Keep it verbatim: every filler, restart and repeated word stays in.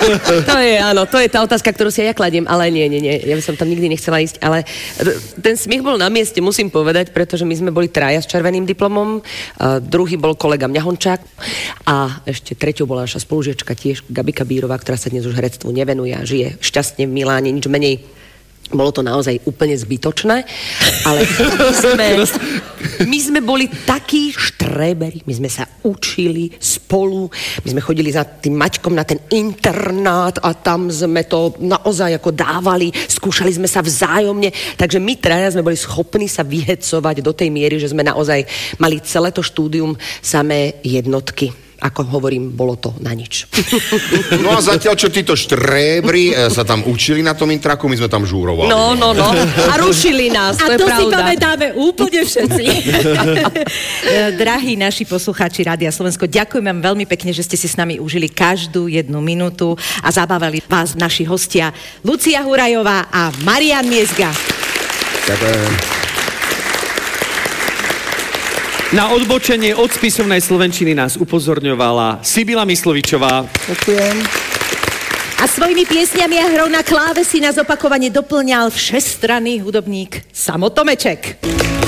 To je, áno, to je tá otázka, ktorú si ja kladiem, ale nie, nie, nie, ja by som tam nikdy nechcela ísť, ale ten smiech bol na mieste, musím povedať, pretože my sme boli traja s červeným diplomom, a druhý bol kolega Mňa Hončák a ešte treťou bola naša spolužiačka tiež, Gabika Bírová, ktorá sa dnes už herectvu nevenuje a žije šťastne v Miláne, nič menej. Bolo to naozaj úplne zbytočné, ale my sme, my sme boli takí štreberi, my sme sa učili spolu, my sme chodili za tým Maťkom na ten internát a tam sme to naozaj ako dávali, skúšali sme sa vzájomne, takže my traja sme boli schopní sa vyhecovať do tej miery, že sme naozaj mali celé to štúdium samé jednotky. Ako hovorím, bolo to na nič. No a zatiaľ, čo títo štrebri sa tam učili na tom intraku, my sme tam žúrovali. No, no, no. A rušili nás, to a je to pravda. si pamätáme úplne všetci. Drahí naši poslucháči Rádia Slovensko, ďakujem vám veľmi pekne, že ste si s nami užili každú jednu minútu a zabávali vás naši hostia Lucia Hurajová a Marián Miezga. Ďakujem. Na odbočenie od spisovnej slovenčiny nás upozorňovala Sibila Myslovičová. Ďakujem. A svojimi piesňami a hrou na klávesi nás opakovane doplňal všestranný hudobník Samo Tomeček.